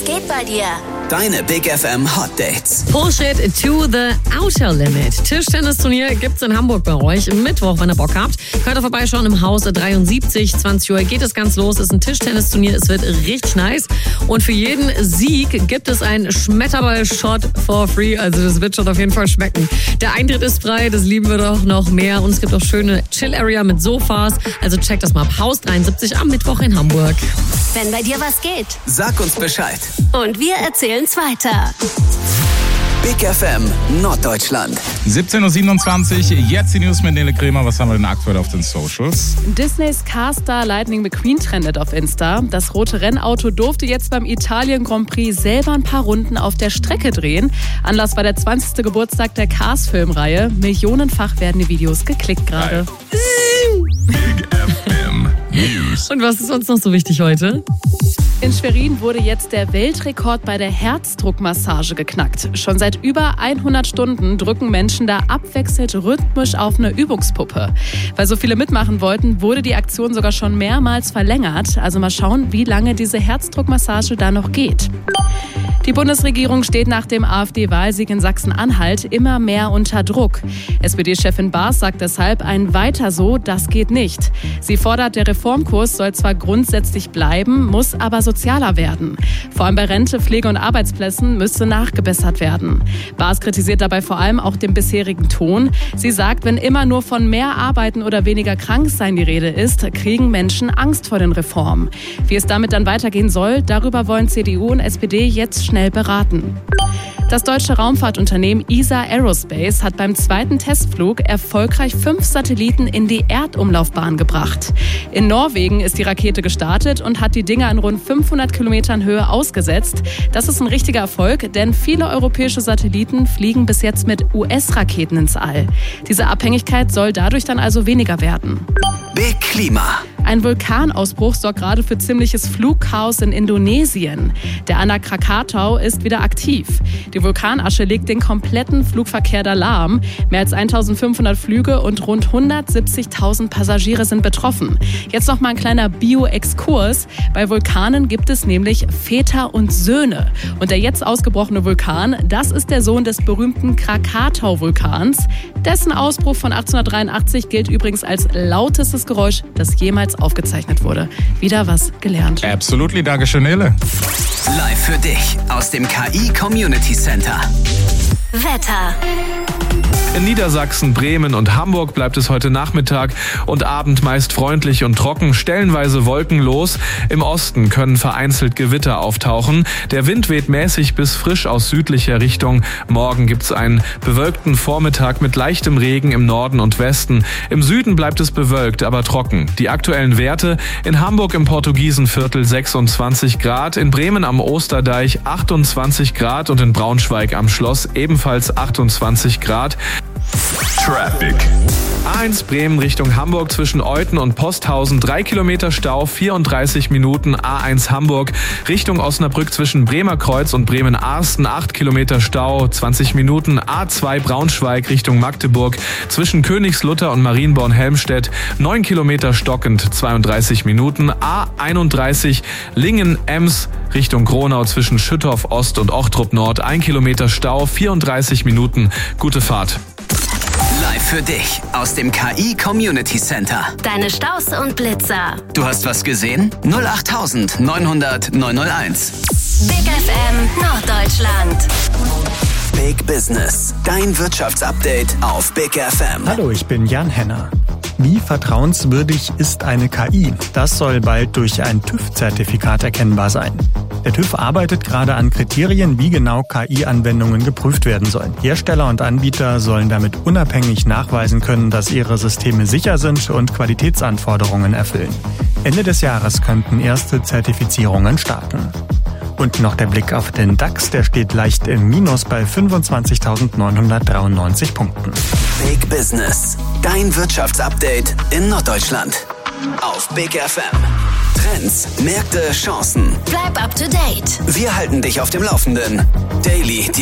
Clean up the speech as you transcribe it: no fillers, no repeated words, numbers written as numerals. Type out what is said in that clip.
Was geht bei dir? Deine Big FM Hot Dates. Push it to the outer limit. Tischtennisturnier gibt's in Hamburg bei euch. Mittwoch, wenn ihr Bock habt. Könnt ihr vorbeischauen im Haus 73. 20 Uhr geht es ganz los. Es ist ein Tischtennisturnier. Es wird richtig nice. Und für jeden Sieg gibt es einen Schmetterball-Shot for free. Also das wird schon auf jeden Fall schmecken. Der Eintritt ist frei. Das lieben wir doch noch mehr. Und es gibt auch schöne Chill-Area mit Sofas. Also checkt das mal ab. Haus 73 am Mittwoch in Hamburg. Wenn bei dir was geht. Sag uns Bescheid. Und wir erzählen's weiter. Big FM Norddeutschland. 17.27 Uhr, jetzt die News mit Nele Kremer. Was haben wir denn aktuell auf den Socials? Disneys Carstar Lightning McQueen trendet auf Insta. Das rote Rennauto durfte jetzt beim Italien Grand Prix selber ein paar Runden auf der Strecke drehen. Anlass war der 20. Geburtstag der Cars-Filmreihe. Millionenfach werden die Videos geklickt gerade. Big FM News. Und was ist uns noch so wichtig heute? In Schwerin wurde jetzt der Weltrekord bei der Herzdruckmassage geknackt. Schon seit über 100 Stunden drücken Menschen da abwechselnd rhythmisch auf eine Übungspuppe. Weil so viele mitmachen wollten, wurde die Aktion sogar schon mehrmals verlängert. Also mal schauen, wie lange diese Herzdruckmassage da noch geht. Die Bundesregierung steht nach dem AfD-Wahlsieg in Sachsen-Anhalt immer mehr unter Druck. SPD-Chefin Baas sagt deshalb, ein Weiter so, das geht nicht. Sie fordert, der Reformkurs soll zwar grundsätzlich bleiben, muss aber sozialer werden. Vor allem bei Rente, Pflege und Arbeitsplätzen müsste nachgebessert werden. Baas kritisiert dabei vor allem auch den bisherigen Ton. Sie sagt, wenn immer nur von mehr Arbeiten oder weniger Kranksein die Rede ist, kriegen Menschen Angst vor den Reformen. Wie es damit dann weitergehen soll, darüber wollen CDU und SPD jetzt schnell beraten. Das deutsche Raumfahrtunternehmen ESA Aerospace hat beim zweiten Testflug erfolgreich 5 Satelliten in die Erdumlaufbahn gebracht. In Norwegen ist die Rakete gestartet und hat die Dinger in rund 500 Kilometern Höhe ausgesetzt. Das ist ein richtiger Erfolg, denn viele europäische Satelliten fliegen bis jetzt mit US-Raketen ins All. Diese Abhängigkeit soll dadurch dann also weniger werden. Big Klima. Ein Vulkanausbruch sorgt gerade für ziemliches Flugchaos in Indonesien. Der Anak Krakatau ist wieder aktiv. Die Vulkanasche legt den kompletten Flugverkehr da lahm. Mehr als 1500 Flüge und rund 170.000 Passagiere sind betroffen. Jetzt noch mal ein kleiner Bio-Exkurs. Bei Vulkanen gibt es nämlich Väter und Söhne. Und der jetzt ausgebrochene Vulkan, das ist der Sohn des berühmten Krakatau-Vulkans. Dessen Ausbruch von 1883 gilt übrigens als lautestes Geräusch, das jemals aufgezeichnet wurde. Wieder was gelernt. Absolutely, danke Nele. Live für dich aus dem KI Community Center. Wetter. In Niedersachsen, Bremen und Hamburg bleibt es heute Nachmittag und Abend meist freundlich und trocken, stellenweise wolkenlos. Im Osten können vereinzelt Gewitter auftauchen. Der Wind weht mäßig bis frisch aus südlicher Richtung. Morgen gibt es einen bewölkten Vormittag mit leichtem Regen im Norden und Westen. Im Süden bleibt es bewölkt, aber trocken. Die aktuellen Werte: in Hamburg im Portugiesenviertel 26 Grad, in Bremen am Osterdeich 28 Grad und in Braunschweig am Schloss ebenfalls 28 Grad. Traffic. A1 Bremen Richtung Hamburg zwischen Euthen und Posthausen 3 Kilometer Stau, 34 Minuten. A1 Hamburg Richtung Osnabrück zwischen Bremer Kreuz und Bremen-Arsten 8 Kilometer Stau, 20 Minuten. A2 Braunschweig Richtung Magdeburg zwischen Königslutter und Marienborn-Helmstedt 9 Kilometer stockend, 32 Minuten. A31 Lingen-Ems Richtung Gronau zwischen Schüttorf Ost und Ochtrup Nord 1 Kilometer Stau, 34 Minuten. Gute Fahrt. Live für dich aus dem KI Community Center. Deine Staus und Blitzer. Du hast was gesehen? 08000 900 901. Big FM Norddeutschland. Big Business. Dein Wirtschaftsupdate auf Big FM. Hallo, ich bin Jan Henner. Wie vertrauenswürdig ist eine KI? Das soll bald durch ein TÜV-Zertifikat erkennbar sein. Der TÜV arbeitet gerade an Kriterien, wie genau KI-Anwendungen geprüft werden sollen. Hersteller und Anbieter sollen damit unabhängig nachweisen können, dass ihre Systeme sicher sind und Qualitätsanforderungen erfüllen. Ende des Jahres könnten erste Zertifizierungen starten. Und noch der Blick auf den DAX, der steht leicht im Minus bei 25.993 Punkten. Big Business. Dein Wirtschaftsupdate in Norddeutschland. Auf Big FM. Trends, Märkte, Chancen. Bleib up to date. Wir halten dich auf dem Laufenden. Daily